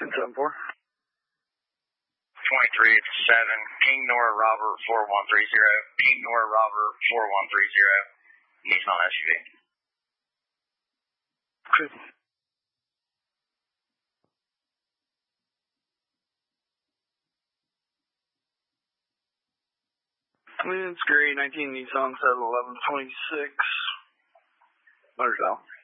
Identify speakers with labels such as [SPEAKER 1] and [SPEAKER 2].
[SPEAKER 1] 10-4.
[SPEAKER 2] 23 at 7, King Nora Robert 4130, King Nora Robert 4130, Nissan SUV.
[SPEAKER 1] Okay. It's great, 19 Nissan 71126. Motors out.